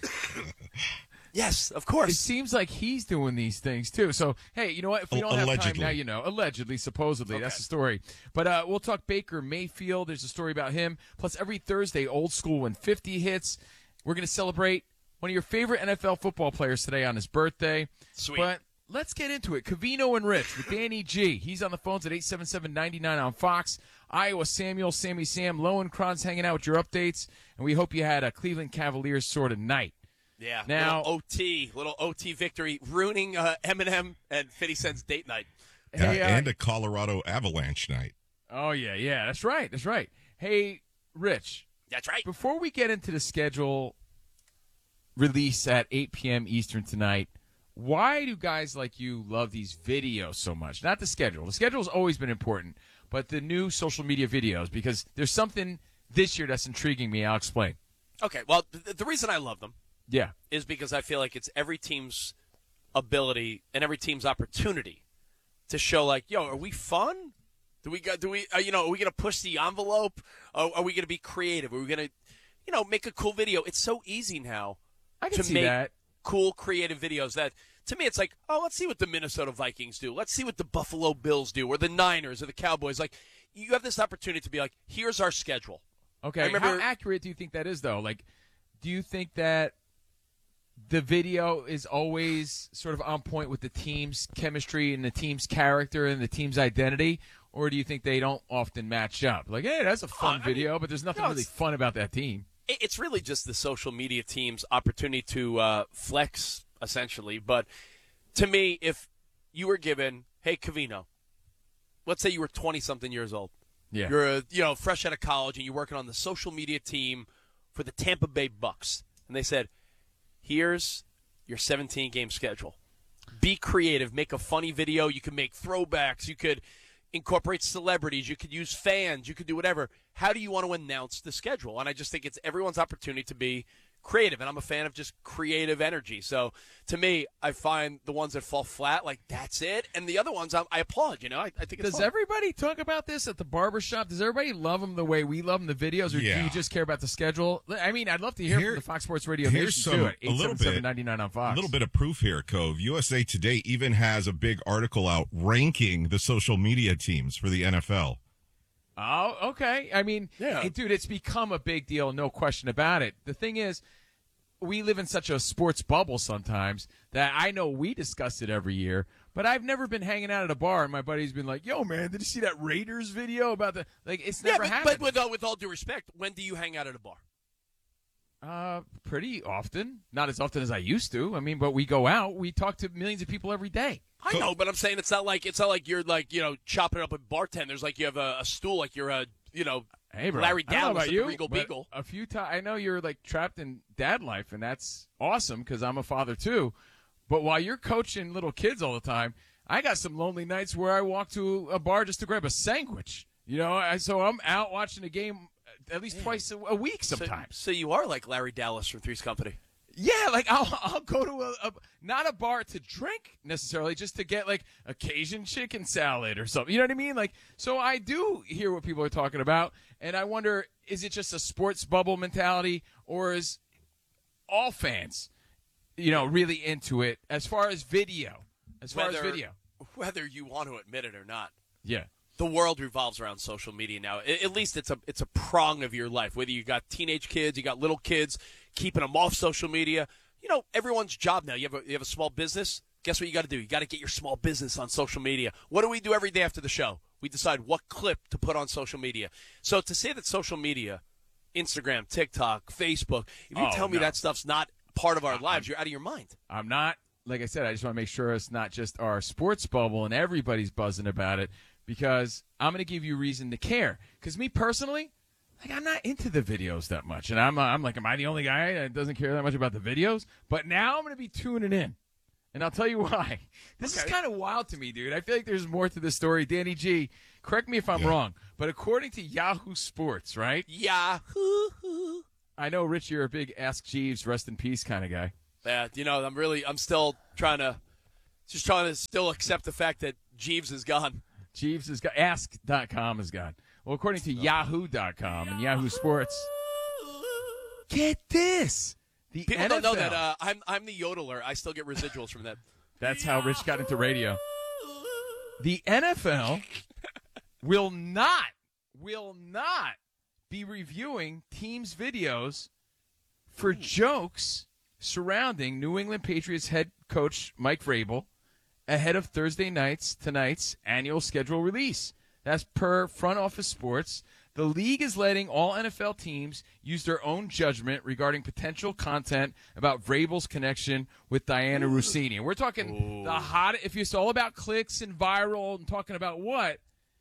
Yes, of course. It seems like he's doing these things, too. So, hey, you know what? If we don't Allegedly. have time now, you know. Allegedly, supposedly. Okay. That's the story. But uh, we'll talk Baker Mayfield. There's a story about him. Plus, every Thursday, Old School when fifty hits. We're going to celebrate one of your favorite N F L football players today on his birthday. Sweet. But let's get into it. Covino and Rich with Danny G. He's on the phones at eight seven seven, nine nine on Fox. Iowa Samuel, Sammy Sam, Lowenkron's hanging out with your updates. And we hope you had a Cleveland Cavaliers sort of night. Yeah, now little O T, little O T victory, ruining uh, Eminem and fifty Cent's date night. Yeah, hey, uh, and a Colorado Avalanche night. Oh, yeah, yeah, that's right, that's right. Hey, Rich. That's right. Before we get into the schedule release at eight p.m. Eastern tonight, why do guys like you love these videos so much? Not the schedule. The schedule's always been important, but the new social media videos, because there's something this year that's intriguing me. I'll explain. Okay, well, th- the reason I love them Yeah. is because I feel like it's every team's ability and every team's opportunity to show, like, yo, are we fun? Do we got? Do we? Uh, you know, are we gonna push the envelope? Or are we gonna be creative? Are we gonna, you know, make a cool video? It's so easy now I can to see make that. cool, creative videos. That to me, it's like, oh, let's see what the Minnesota Vikings do. Let's see what the Buffalo Bills do, or the Niners, or the Cowboys. Like, you have this opportunity to be like, here's our schedule. Okay. I remember, how accurate do you think that is, though? Like, do you think that the video is always sort of on point with the team's chemistry and the team's character and the team's identity, or do you think they don't often match up? Like, hey, that's a fun oh, video, mean, but there's nothing no, really fun about that team. It's really just the social media team's opportunity to uh, flex, essentially. But to me, if you were given, hey, Covino, let's say you were twenty-something years old. Yeah. You're a, you know, fresh out of college, and you're working on the social media team for the Tampa Bay Bucks. And they said, here's your seventeen-game schedule. Be creative. Make a funny video. You can make throwbacks. You could incorporate celebrities. You could use fans. You could do whatever. How do you want to announce the schedule? And I just think it's everyone's opportunity to be creative. And I'm a fan of just creative energy. So to me, I find the ones that fall flat, like, that's it. And the other ones, I, I applaud. You know, I, I think it's Does fun. everybody talk about this at the barbershop? Does everybody love them the way we love them, the videos, or yeah. do you just care about the schedule? I mean, I'd love to hear Here, from the Fox Sports Radio here's Nation, some, too, at a little bit, ninety-nine on Fox. A little bit of proof here, Cove. U S A Today even has a big article out ranking the social media teams for the N F L. Oh, okay. I mean, yeah. hey, dude, it's become a big deal, no question about it. The thing is, we live in such a sports bubble sometimes that I know we discuss it every year, but I've never been hanging out at a bar and my buddy's been like, yo, man, did you see that Raiders video about the – like, it's never yeah, but, happened. But with all, with all due respect, when do you hang out at a bar? Uh, pretty often. Not as often as I used to. I mean, but we go out. We talk to millions of people every day. I know, but I'm saying it's not like it's not like you're like, you know, chopping it up with bartenders like you have a, a stool like you're a, you know, hey, bro, Larry I don't know Dallas about at you, the Regal but Beagle. A few times, I know you're like trapped in dad life, and that's awesome because I'm a father too. But while you're coaching little kids all the time, I got some lonely nights where I walk to a bar just to grab a sandwich. You know, I, so I'm out watching a game at least yeah. twice a, a week sometimes. So, so you are like Larry Dallas from Three's Company. Yeah, like I'll I'll go to a, a not a bar to drink necessarily, just to get like a Cajun chicken salad or something. You know what I mean? Like, so I do hear what people are talking about, and I wonder, is it just a sports bubble mentality, or is all fans, you know, really into it as far as video? As far whether, as video, whether you want to admit it or not. Yeah. The world revolves around social media now. At least it's a it's a prong of your life. Whether you got teenage kids, you got little kids, keeping them off social media. You know, everyone's job now. You have a, you have a small business. Guess what you got to do? You got to get your small business on social media. What do we do every day after the show? We decide what clip to put on social media. So to say that social media Instagram, TikTok, Facebook. If you Oh, tell me no. that stuff's not part of our lives, you're out of your mind. I'm not, like I said, I just want to make sure it's not just our sports bubble and everybody's buzzing about it, because I'm going to give you reason to care. Because me personally, like, I'm not into the videos that much. And I'm, uh, I'm like, am I the only guy that doesn't care that much about the videos? But now I'm going to be tuning in. And I'll tell you why. This Okay. is kind of wild to me, dude. I feel like there's more to the story. Danny G, correct me if I'm wrong, but according to Yahoo Sports, right? Yahoo. I know, Rich, you're a big Ask Jeeves, rest in peace kind of guy. Yeah, you know, I'm really, I'm still trying to, just trying to still accept the fact that Jeeves is gone. Jeeves is gone. Ask dot com is gone. Well, according to Yahoo dot com and Yahoo Sports, get this. The People N F L, don't know that uh, I'm I'm the yodeler. I still get residuals from that. That's how Rich got into radio. The N F L will not, will not be reviewing teams' videos for jokes surrounding New England Patriots head coach Mike Vrabel ahead of Thursday night's tonight's annual schedule release. That's per Front Office Sports. The league is letting all N F L teams use their own judgment regarding potential content about Vrabel's connection with Diana Rossini. And we're talking the hot, if it's all about clicks and viral and talking about what,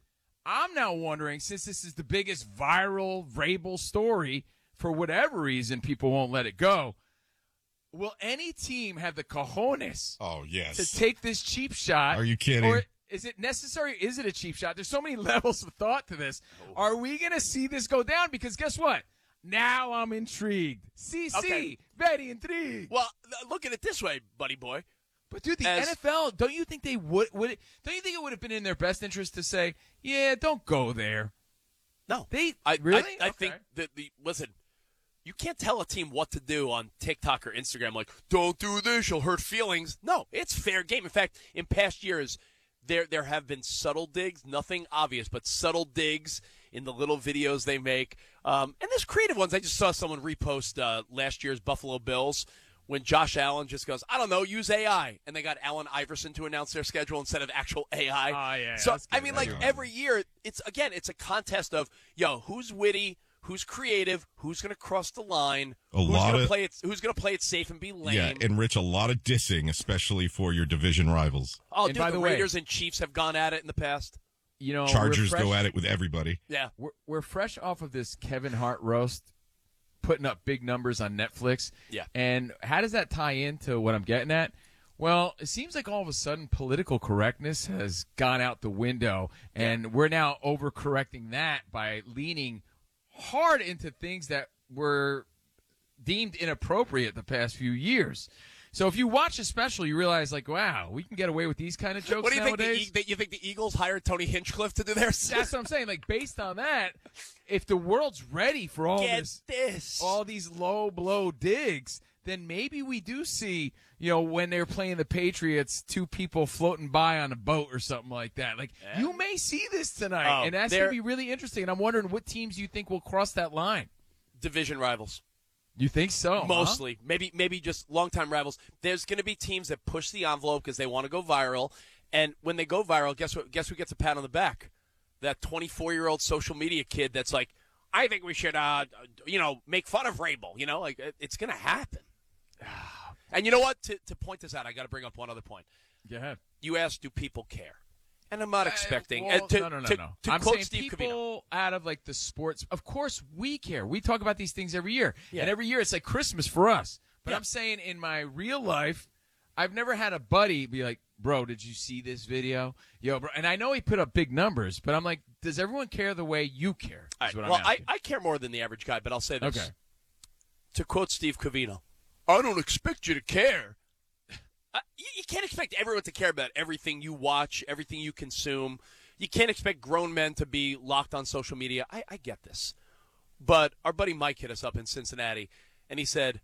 I'm now wondering, since this is the biggest viral Vrabel story, for whatever reason, people won't let it go. Will any team have the cojones oh, yes. to take this cheap shot? Are you kidding? Or is it necessary? Is it a cheap shot? There's so many levels of thought to this. Are we going to see this go down? Because guess what? Now I'm intrigued. C C, Okay. very intrigued. Well, th- look at it this way, buddy boy. But dude, the As- N F L, don't you think they would? Would it, don't you think it would have been in their best interest to say, "Yeah, don't go there"? No, they I really. I, I Okay. think that the listen. You can't tell a team what to do on TikTok or Instagram. Like, don't do this; you'll hurt feelings. No, it's fair game. In fact, in past years, there there have been subtle digs, nothing obvious, but subtle digs in the little videos they make. Um, and there's creative ones. I just saw someone repost uh, last year's Buffalo Bills when Josh Allen just goes, I don't know, use A I. And they got Allen Iverson to announce their schedule instead of actual A I. Oh, yeah, so, that's I good. mean, That's like, good. every year, it's, again, it's a contest of, yo, who's witty, who's creative, who's going to cross the line, A who's lot going to of- play it, who's going to play it safe and be lame. Yeah, and Rich, a lot of dissing, especially for your division rivals. oh, And dude, by the the way- Raiders and Chiefs have gone at it in the past. You know, Chargers we're fresh, go at it with everybody. Yeah. We're, we're fresh off of this Kevin Hart roast, putting up big numbers on Netflix. Yeah. And how does that tie into what I'm getting at? Well, it seems like all of a sudden political correctness has gone out the window, and we're now overcorrecting that by leaning hard into things that were deemed inappropriate the past few years. So if you watch a special, you realize, like, wow, we can get away with these kind of jokes What do you think? nowadays. The, E- you think the Eagles hired Tony Hinchcliffe to do their That's what I'm saying. Like, based on that, if the world's ready for all Get this, this. all these low blow digs, then maybe we do see, you know, when they're playing the Patriots, two people floating by on a boat or something like that. Like, you may see this tonight, Oh, and that's they're- going to be really interesting. And I'm wondering what teams you think will cross that line. Division rivals. You think so? huh? Mostly, maybe maybe just longtime rivals. There's going to be teams that push the envelope because they want to go viral, and when they go viral, guess what? Guess who gets a pat on the back? That twenty-four-year-old social media kid that's like, I think we should, uh, you know, make fun of Vrabel. You know, like it- it's going to happen. And you know what? To to point this out, I got to bring up one other point. Go ahead. You asked, do people care? And I'm not expecting. Well, uh, to, no, no, no, to, no. to I'm quote saying Steve Covino. people out of like the sports. Of course, we care. We talk about these things every year, Yeah. and every year it's like Christmas for us. But Yeah. I'm saying in my real life, I've never had a buddy be like, "Bro, did you see this video?" Yo, bro. And I know he put up big numbers, but I'm like, does everyone care the way you care? All Is right, what well, I'm I, asking. I care more than the average guy, but I'll say this. Okay. To quote Steve Covino, I don't expect you to care. Uh, you, you can't expect everyone to care about everything you watch, everything you consume. You can't expect grown men to be locked on social media. I, I get this. But our buddy Mike hit us up in Cincinnati, and he said,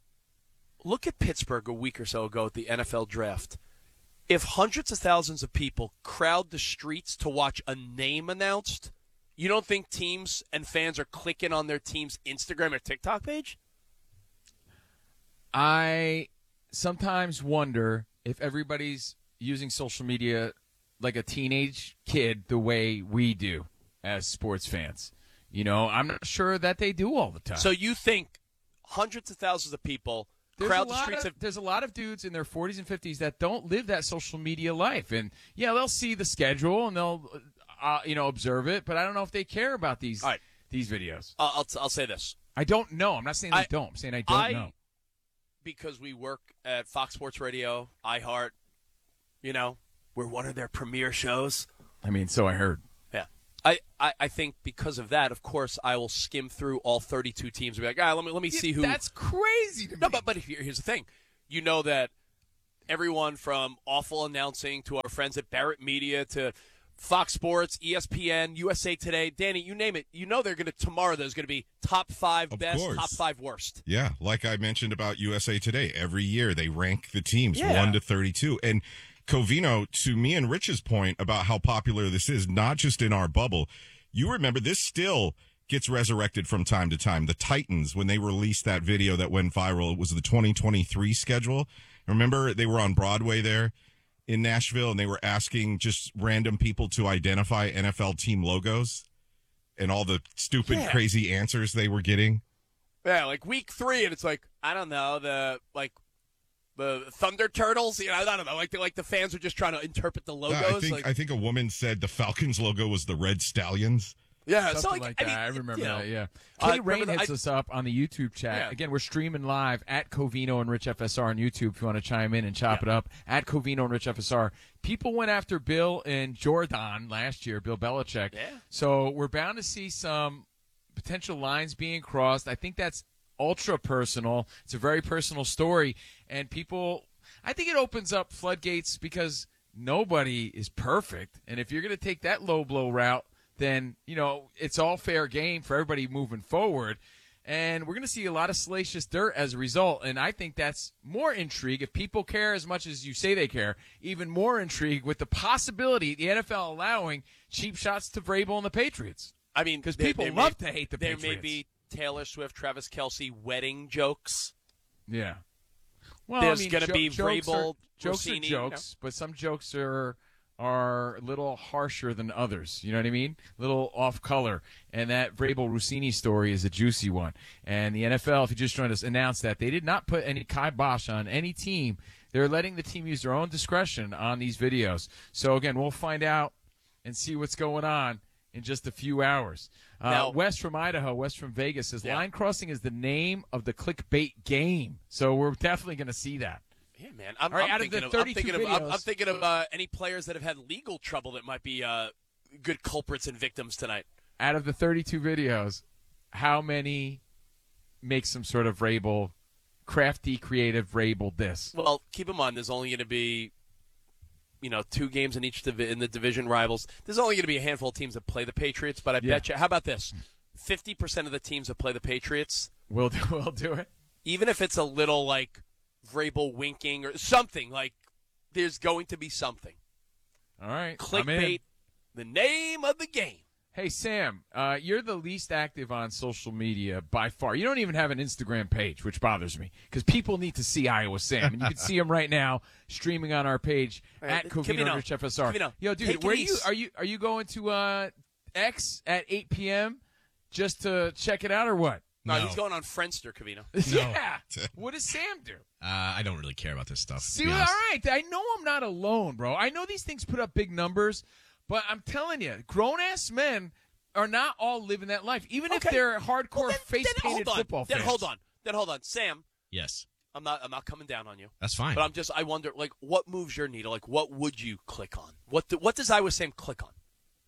look at Pittsburgh a week or so ago at the N F L draft. If hundreds of thousands of people crowd the streets to watch a name announced, you don't think teams and fans are clicking on their team's Instagram or TikTok page? I sometimes wonder if everybody's using social media like a teenage kid the way we do as sports fans. You know, I'm not sure that they do all the time. So you think hundreds of thousands of people There's crowd a the lot streets of, of. There's a lot of dudes in their forties and fifties that don't live that social media life, and yeah, they'll see the schedule and they'll, uh, you know, observe it. But I don't know if they care about these All right. these videos. Uh, I'll I'll say this. I don't know. I'm not saying I, I- don't. I'm saying I don't I, know. Because we work at Fox Sports Radio, iHeart. You know, we're one of their premier shows. I mean, so I heard. Yeah. I, I, I think because of that, of course, I will skim through all thirty-two teams and be like, ah, let me let me see who. That's crazy to me. No, but but here- here's the thing. You know that everyone from awful announcing to our friends at Barrett Media to Fox Sports, E S P N, U S A Today, Danny, you name it. You know they're going to tomorrow. There's going to be top five Of best, course. top five worst. Yeah, like I mentioned about U S A Today, every year they rank the teams Yeah. one to thirty-two. And Covino, to me and Rich's point about how popular this is, not just in our bubble, you remember this still gets resurrected from time to time. The Titans, when they released that video that went viral, it was the twenty twenty-three schedule. Remember, they were on Broadway there in Nashville, and they were asking just random people to identify N F L team logos and all the stupid, Yeah. crazy answers they were getting. Yeah, like week three, and it's like, I don't know, the like the Thunder Turtles. You know, I don't know. Like the, like the fans are just trying to interpret the logos. Yeah, I think like, I think a woman said the Falcons logo was the Red Stallions. yeah, Something so like, like, that. I, mean, I remember you know, that, yeah. uh, Kenny Rain remember the- hits I- us up on the YouTube chat. Yeah. Again, we're streaming live at Covino and Rich F S R on YouTube if you want to chime in and chop it up. At Covino and Rich F S R. People went after Bill and Jordan last year, Bill Belichick. Yeah. So we're bound to see some potential lines being crossed. I think that's ultra personal. It's a very personal story. And people, I think it opens up floodgates because nobody is perfect. And if you're going to take that low blow route, then, you know, it's all fair game for everybody moving forward. And we're going to see a lot of salacious dirt as a result. And I think that's more intrigue. If people care as much as you say they care, even more intrigue with the possibility, the N F L allowing cheap shots to Vrabel and the Patriots. I mean, Because there- people there love may- to hate the there Patriots. may be Taylor Swift, Travis Kelce wedding jokes. Yeah. Well, There's I mean, gonna jo- be jokes Vrabel, are, jokes are Rossini, you know. jokes, but some jokes are are a little harsher than others. You know what I mean? A little off color. And that Vrabel Rossini story is a juicy one. And the N F L, if you just joined us, announced that they did not put any kibosh on any team. They're letting the team use their own discretion on these videos. So again, we'll find out and see what's going on in just a few hours. Uh, Now- West from Idaho, West from Vegas says Yeah. line crossing is the name of the clickbait game. So we're definitely going to see that. Yeah, man. I'm, All right, I'm out of thinking the of, I'm thirty-two thinking of, I'm, videos- I'm thinking of uh, any players that have had legal trouble that might be uh, good culprits and victims tonight. Out of the thirty-two videos, how many make some sort of Vrabel, crafty, creative Vrabel diss? Well, keep in mind, there's only going to be, you know, two games in each divi- in the division rivals. There's only going to be a handful of teams that play the Patriots, but I Yeah. bet you. How about this? Fifty percent of the teams that play the Patriots, We'll do, we'll do it. even if it's a little like Vrabel winking or something, like there's going to be something. All right. I'm in. Clickbait, the name of the game. Hey, Sam, uh, you're the least active on social media by far. You don't even have an Instagram page, which bothers me because people need to see Iowa Sam. And you can see him right now streaming on our page Uh, at Covino Covino. Rich F S R. Covino, Yo, dude, take it where are you, easy. are you are you going to uh, X at eight p.m. just to check it out or what? No, No. he's going on Friendster, Covino. Yeah. What does Sam do? Uh, I don't really care about this stuff. to See, be all honest. right. I know I'm not alone, bro. I know these things put up big numbers, but I'm telling you, grown ass men are not all living that life, even if Okay. they're hardcore Well, then- face then painted hold on. football Then fans. hold on. Then hold on, Sam. Yes, I'm not. I'm not coming down on you. that's fine. But I'm just. I wonder, like, what moves your needle? Like, what would you click on? What? Do, what does Iowa Sam click on?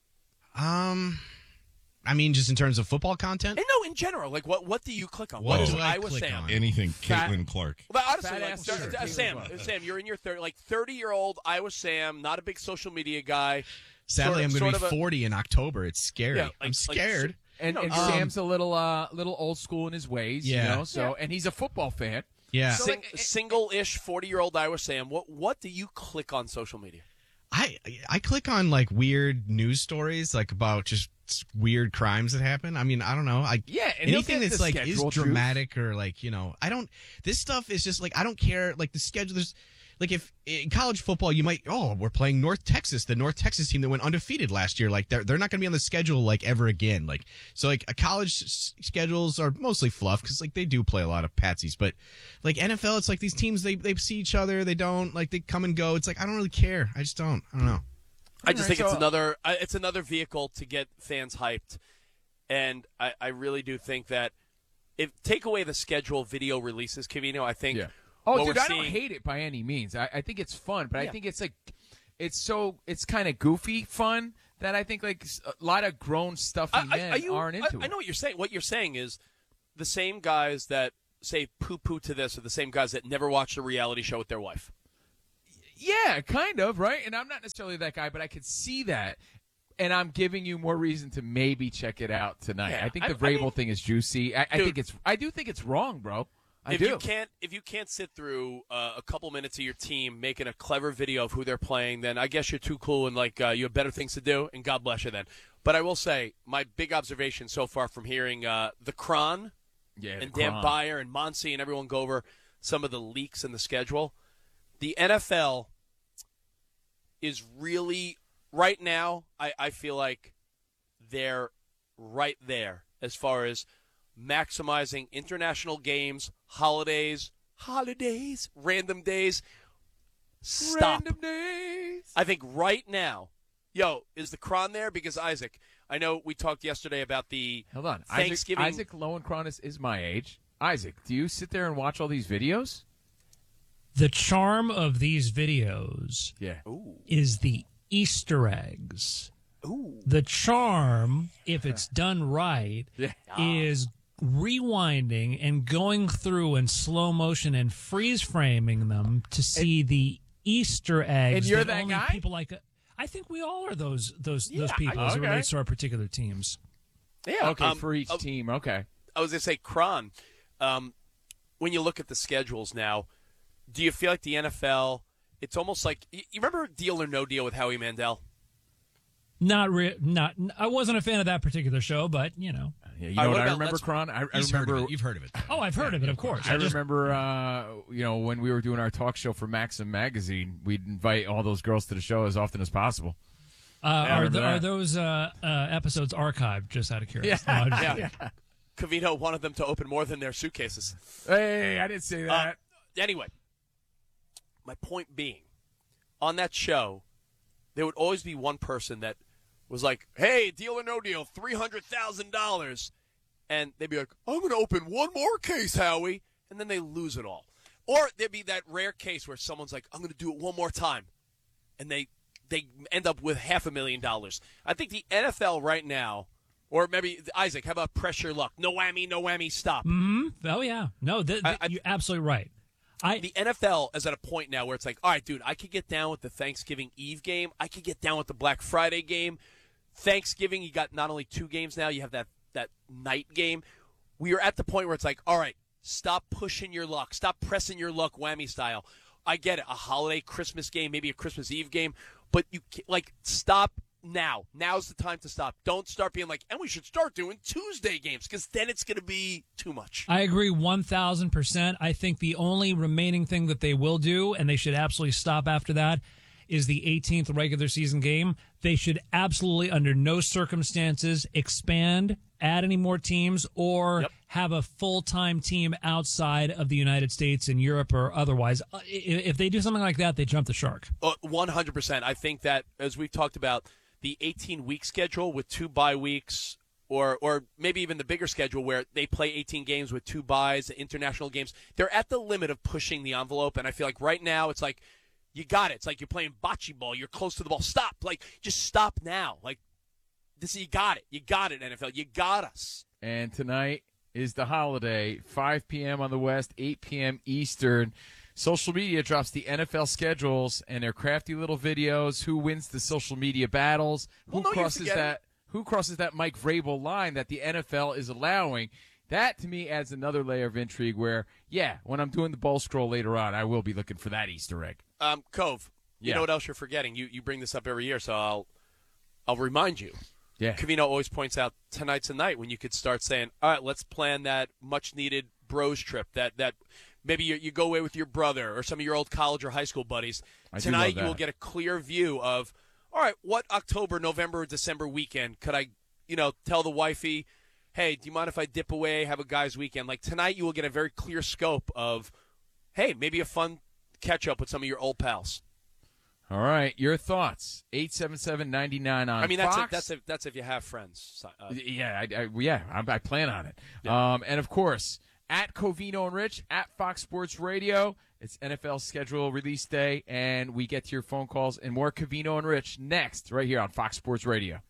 um, I mean, just in terms of football content. And no, in general, like, what? What do you click on? What what do is I Iowa click Sam? on? Anything Fat- Caitlin Clark. But honestly, Fat like, ass uh, shirt. uh, Sam, uh, Sam, you're in your thirty, like thirty-year-old Iowa Sam, not a big social media guy. Sadly, Sort of- I'm going sort to be of a- forty in October. It's scary. Yeah, like- I'm like- scared. And, No, and um, Sam's a little uh little old school in his ways, Yeah. you know. So and he's a football fan. yeah, So, Sing, like, single-ish forty-year-old Iowa Sam. What? What do you click on social media? I I click on like weird news stories, like about just weird crimes that happen. I mean, I don't know. I Yeah, and he'll anything get that's the like is schedule, truth. dramatic or like, you know, I don't. This stuff is just like I don't care. Like the schedule. There's like if in college football, you might, oh, we're playing North Texas, the North Texas team that went undefeated last year. Like they're they're not going to be on the schedule like ever again. Like so, like a college s- schedules are mostly fluff because like they do play a lot of patsies. But like N F L, it's like these teams they they see each other, they don't like they come and go. It's like I don't really care. I just don't. I don't know. I just All right, think so- it's another I- it's another vehicle to get fans hyped, and I, I really do think that if take away the schedule video releases, Covino, I think. Yeah. Oh, what dude, we're I don't seeing- hate it by any means. I, I think it's fun, but Yeah. I think it's like it's so it's kind of goofy fun that I think like a lot of grown stuffy I, men I, are you, aren't into I, it. I know what you're saying. What you're saying is the same guys that say poo-poo to this are the same guys that never watched a reality show with their wife. Yeah, kind of, right? And I'm not necessarily that guy, but I could see that. And I'm giving you more reason to maybe check it out tonight. Yeah, I think I- the I Vrabel mean- thing is juicy. I, I Dude. think it's I do think it's wrong, bro. I if do. you can't if you can't sit through uh, a couple minutes of your team making a clever video of who they're playing, then I guess you're too cool and like uh, you have better things to do. And God bless you then. But I will say my big observation so far from hearing uh, the Cron yeah, and the Dan Cron. Beyer and Monsi and everyone go over some of the leaks in the schedule. The N F L is really right now. I, I feel like they're right there as far as maximizing international games, holidays, holidays, random days. Stop. Random days. I think right now, yo, is the Cron there? Because Isaac, I know we talked yesterday about the Hold on. Thanksgiving. Isaac, Isaac Lowenkron is, is my age. Isaac, do you sit there and watch all these videos? The charm of these videos Yeah. is the Easter eggs. Ooh. The charm, if it's done right, Yeah. is rewinding and going through in slow motion and freeze framing them to see the Easter eggs. And you're that only guy? People like. I think we all are those those those Yeah, people I- as it okay. relates to our particular teams. Yeah. Okay, um, for each uh, team. Okay. I was going to say, Cron, um, when you look at the schedules now, do you feel like the N F L, it's almost like, you you remember Deal or No Deal with Howie Mandel? Not re- not. I wasn't a fan of that particular show, but you know. Yeah, you All know right, what what I about remember, let's- Cron? I, I He's heard remember. of it. You've heard of it. Oh, I've heard of it, of course. I, I just remember, uh, you know, when we were doing our talk show for Maxim Magazine, we'd invite all those girls to the show as often as possible. Uh, I are, remember the, are that. those uh, uh, episodes archived? Just out of curiosity. Yeah. No, I'm just Yeah. kidding. Covino wanted them to open more than their suitcases. Hey, I didn't say Uh, that. anyway, my point being, on that show, there would always be one person that was like, hey, Deal or No Deal, three hundred thousand dollars. And they'd be like, I'm going to open one more case, Howie. And then they lose it all. Or there'd be that rare case where someone's like, I'm going to do it one more time. And they they end up with half a million dollars. I think the N F L right now, or maybe, Isaac, how about pressure luck? No whammy, no whammy, stop. Mhm. Oh yeah. No, th- th- I- I- you're absolutely right. I The N F L is at a point now where it's like, all right, dude, I could get down with the Thanksgiving Eve game. I could get down with the Black Friday game. Thanksgiving, you got not only two games now, you have that, that night game. We are at the point where it's like, all right, stop pushing your luck. Stop pressing your luck whammy style. I get it, a holiday Christmas game, maybe a Christmas Eve game, but you ca- like stop now. Now's the time to stop. Don't start being like, and we should start doing Tuesday games because then it's going to be too much. I agree one thousand percent. I think the only remaining thing that they will do, and they should absolutely stop after that, is the eighteenth regular season game. They should absolutely, under no circumstances, expand, add any more teams, or Yep. have a full-time team outside of the United States and Europe or otherwise. Uh, i- If they do something like that, they jump the shark. Uh, one hundred percent. I think that, as we've talked about, the eighteen-week schedule with two bye weeks, or or maybe even the bigger schedule where they play eighteen games with two byes, international games, they're at the limit of pushing the envelope. And I feel like right now it's like, you got it. It's like you're playing bocce ball. You're close to the ball. Stop. Like, just stop now. Like, this, you got it. You got it, N F L. You got us. And tonight is the holiday, five p.m. on the West, eight p.m. Eastern. Social media drops the N F L schedules and their crafty little videos. Who wins the social media battles? Who Well, no, you're crosses forgetting- that? Who crosses that Mike Vrabel line that the N F L is allowing? That to me adds another layer of intrigue. Where, yeah, when I'm doing the bowl scroll later on, I will be looking for that Easter egg. Um, Cove, you Yeah. know what else you're forgetting? You you bring this up every year, so I'll I'll remind you. Yeah. Covino always points out tonight's a night when you could start saying, all right, let's plan that much-needed bros trip, that that maybe you, you go away with your brother or some of your old college or high school buddies. I do Tonight love you will that. get a clear view of, all right, what October, November, December weekend could I, you know, tell the wifey, hey, do you mind if I dip away, have a guy's weekend? Like tonight you will get a very clear scope of, hey, maybe a fun catch-up with some of your old pals. All right, your thoughts. eight seven seven, nine nine on I mean, that's Fox. if, that's if that's if you have friends. Uh, Yeah, I, I, yeah, I, I plan on it. Yeah. Um, and of course, at Covino and Rich, at Fox Sports Radio, it's N F L schedule release day, and we get to your phone calls and more Covino and Rich next, right here on Fox Sports Radio.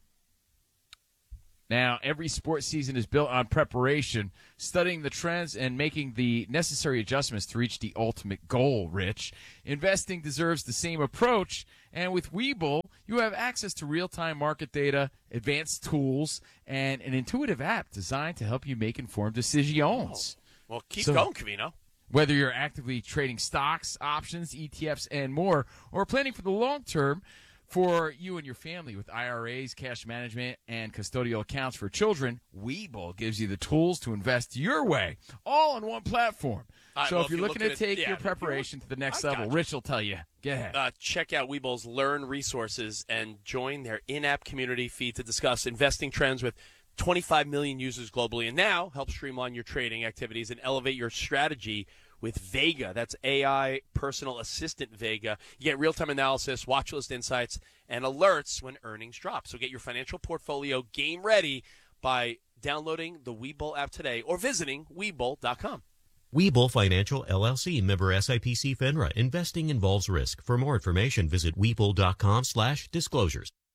Now, every sports season is built on preparation, studying the trends, and making the necessary adjustments to reach the ultimate goal, Rich. Investing deserves the same approach, and with Webull, you have access to real-time market data, advanced tools, and an intuitive app designed to help you make informed decisions. well, keep So- going, Covino. Whether you're actively trading stocks, options, E T Fs, and more, or planning for the long term, for you and your family with I R As, cash management, and custodial accounts for children, Webull gives you the tools to invest your way, all on one platform. All right, so well, if you're if you're looking looking to at- take yeah, your if you're preparation to the next I level, got you. Rich will tell you. Go ahead. Uh, check out Webull's Learn resources and join their in-app community feed to discuss investing trends with twenty-five million users globally. And now help streamline your trading activities and elevate your strategy with Vega. That's A I personal assistant Vega. You get real-time analysis, watch list insights, and alerts when earnings drop. So get your financial portfolio game ready by downloading the Webull app today or visiting Webull dot com. Webull Financial, L L C, member S I P C FINRA. Investing involves risk. For more information, visit Webull dot com slash disclosures.